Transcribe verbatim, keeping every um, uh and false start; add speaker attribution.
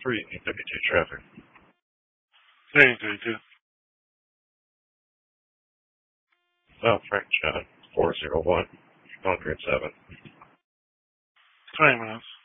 Speaker 1: three, E W two traffic.
Speaker 2: Hey, W two.
Speaker 1: Oh, Frank John, four zero one, one hundred seven.
Speaker 2: twenty minutes.